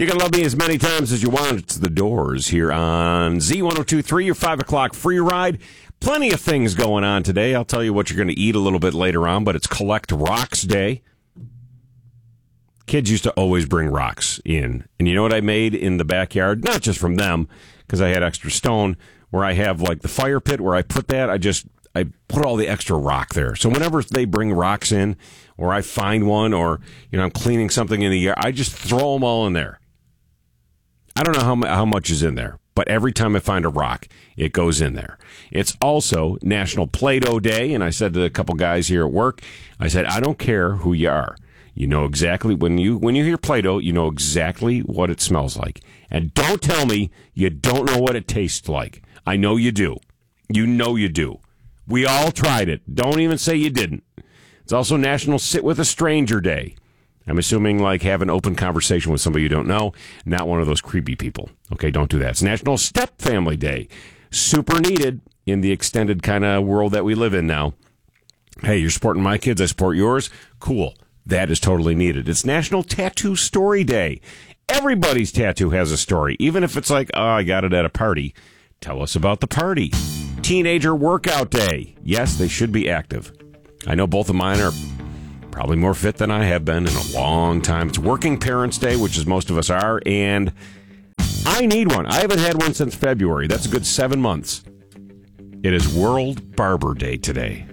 You can love me as many times as you want. It's The Doors here on Z1023, your 5 o'clock free ride. Plenty of things going on today. I'll tell you what you're going to eat a little bit later on, but it's Collect Rocks Day. Kids used to always bring rocks in. And you know what I made in the backyard? Not just from them, because I had extra stone, where I have like the fire pit where I put that. I put all the extra rock there. So whenever they bring rocks in, or I find one, or I'm cleaning something in the yard, I just throw them all in there. I don't know how much is in there, but every time I find a rock, it goes in there. It's also National Play-Doh Day, and I said to a couple guys here at work, I said, I don't care who you are. You know exactly, when you hear Play-Doh, you know exactly what it smells like. And don't tell me you don't know what it tastes like. I know you do. You know you do. We all tried it. Don't even say you didn't. It's also National Sit with a Stranger Day. I'm assuming like have an open conversation with somebody you don't know, not one of those creepy people. Okay, don't do that. It's National Step Family Day. Super needed in the extended kind of world that we live in now. Hey, you're supporting my kids, I support yours. Cool. That is totally needed. It's National Tattoo Story Day. Everybody's tattoo has a story, even if it's like, oh, I got it at a party. Tell us about the party. Teenager Workout Day. Yes, they should be active. I know both of mine are probably more fit than I have been in a long time. It's Working Parents Day, which is most of us are, and I need one. I haven't had one since February. That's a good 7 months. It is World Barber Day today.